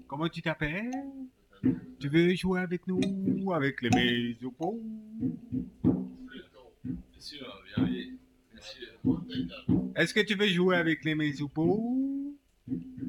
Comment tu t'appelles? Tu veux jouer avec nous, avec les Mésopos? Bien sûr, bien sûr. Est-ce que tu veux jouer avec les Mésopos?